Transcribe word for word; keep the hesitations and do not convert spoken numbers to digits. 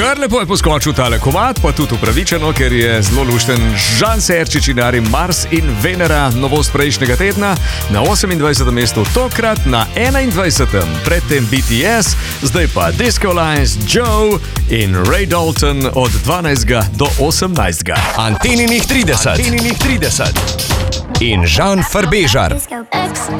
Kar lepo je poskočil tale komad, pa tudi upravičeno, ker je zelo lušten Žan Serčič in Ari Mars in Venera, novost prejšnjega tedna, na osemindvajsetem mestu, tokrat na enaindvajsetem, predtem B T S, zdaj pa Disco Lines, Joe in Ray Dalton od dvanajstega do osemnajstega. Anteninih trideset. Anteninih trideset. In Žan Farbežar.